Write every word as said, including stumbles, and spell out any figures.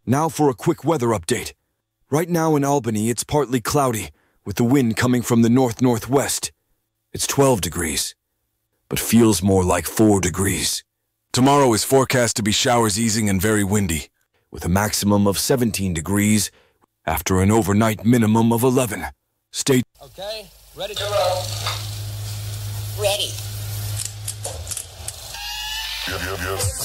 Now for a quick weather update. Right now in Albany, it's partly cloudy, with the wind coming from the north-northwest. It's twelve degrees, but feels more like four degrees. Tomorrow is forecast to be showers easing and very windy, with a maximum of seventeen degrees after an overnight minimum of eleven. Stay... Okay, ready to roll. Ready. Yep, yep, yep.